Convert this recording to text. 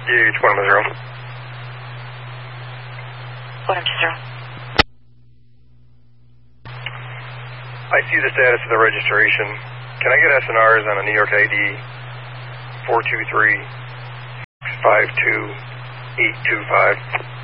DH110. 110. I see the status of the registration. Can I get SNRs on a New York ID 423-52825?